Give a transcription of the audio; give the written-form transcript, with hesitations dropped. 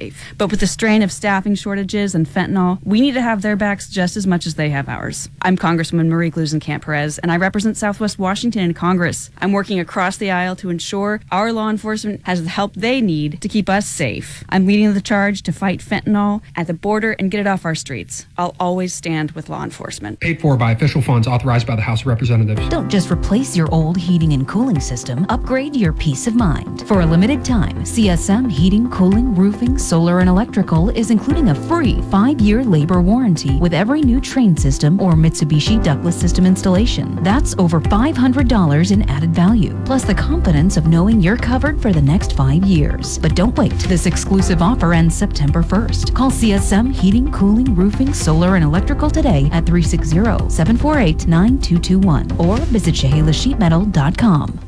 safe. But with the strain of staffing shortages and fentanyl, we need to have their backs just as much as they have ours. I'm Congresswoman Marie Gluesenkamp-Perez, and I represent Southwest Washington in Congress. I'm working across the aisle to ensure our law enforcement has the help they need to keep us safe. I'm leading the charge to fight fentanyl at the border and get it off our streets. I'll always stand with law enforcement. Paid for by official funds authorized by the House of Representatives. Don't just replace your old heating and cooling system. Upgrade your peace of mind. For a limited time, CSM Heating, Cooling, Roofing, Solar, and Electrical is including a free 5-year labor warranty with every new Trane system or Mitsubishi ductless system installation. That's over $500 in added value, plus the confidence of knowing you're covered for the next 5 years. But don't wait. This exclusive offer ends September 1st. Call CSM Heating, Cooling, Roofing, Solar, and Electrical today at 360-748-9221 or visit ChehalasSheetMetal.com.